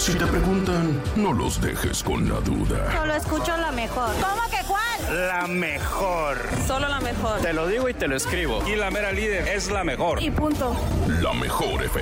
Si te preguntan, no los dejes con la duda. Solo escucho la mejor. ¿Cómo que cuál? La mejor. Solo la mejor. Te lo digo y te lo escribo. Y la mera líder es la mejor. Y punto. La mejor FM.